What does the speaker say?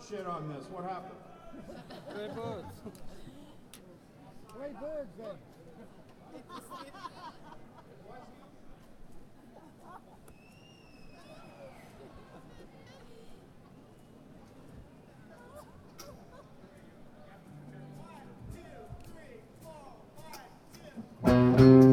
shit on this. What happened? Great birds. Great birds then.